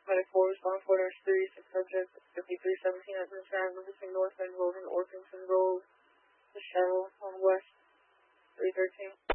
Medic 4 respond 4 nurse 3, 6 subject 5317 at the San Lucas North End Road and Orpington Road, the shuttle on West 313.